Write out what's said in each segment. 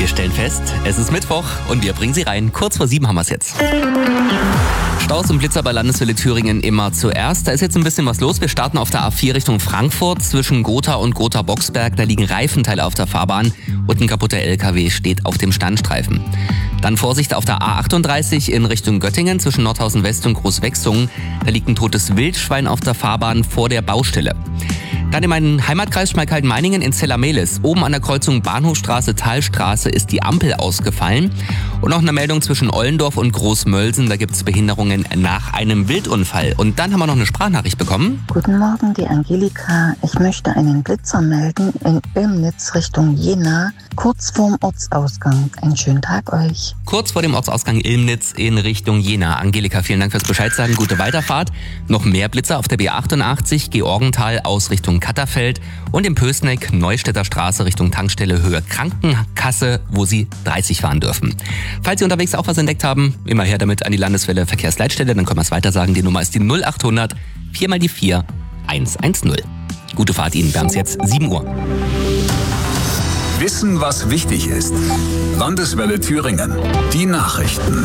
Wir stellen fest, es ist Mittwoch und wir bringen Sie rein. Kurz vor 7 haben wir es jetzt. Staus und Blitzer bei Landeswelle Thüringen immer zuerst. Da ist jetzt ein bisschen was los. Wir starten auf der A4 Richtung Frankfurt zwischen Gotha und Gotha-Boxberg. Da liegen Reifenteile auf der Fahrbahn und ein kaputter LKW steht auf dem Standstreifen. Dann Vorsicht auf der A38 in Richtung Göttingen zwischen Nordhausen West und Großwechsungen. Da liegt ein totes Wildschwein auf der Fahrbahn vor der Baustelle. Dann in meinem Heimatkreis Schmalkalden-Meiningen in Zellermehlis. Oben an der Kreuzung Bahnhofstraße-Talstraße ist die Ampel ausgefallen. Und noch eine Meldung zwischen Ollendorf und Großmölsen. Da gibt es Behinderungen nach einem Wildunfall. Und dann haben wir noch eine Sprachnachricht bekommen. Guten Morgen, die Angelika. Ich möchte einen Blitzer melden in Ilmnitz Richtung Jena, kurz vorm Ortsausgang. Einen schönen Tag euch. Kurz vor dem Ortsausgang Ilmnitz in Richtung Jena. Angelika, vielen Dank fürs Bescheid sagen. Gute Weiterfahrt. Noch mehr Blitzer auf der B88, Georgenthal aus Richtung Katterfeld und im Pößneck, Neustädter Straße Richtung Tankstelle Höhe Krankenkasse, wo Sie 30 fahren dürfen. Falls Sie unterwegs auch was entdeckt haben, immer her damit an die Landeswelle Verkehrsleitstelle, dann können wir es weiter sagen. Die Nummer ist die 0800 4 mal die 4 110. Gute Fahrt Ihnen, wir haben es jetzt 7 Uhr. Wissen, was wichtig ist. Landeswelle Thüringen. Die Nachrichten.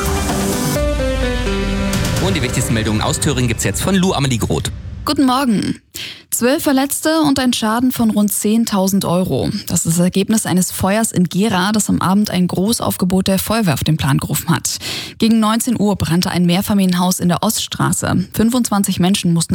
Und die wichtigsten Meldungen aus Thüringen gibt's jetzt von Lou Amelie Groth. Guten Morgen. 12 Verletzte und ein Schaden von rund 10.000 Euro. Das ist das Ergebnis eines Feuers in Gera, das am Abend ein Großaufgebot der Feuerwehr auf den Plan gerufen hat. Gegen 19 Uhr brannte ein Mehrfamilienhaus in der Oststraße. 25 Menschen mussten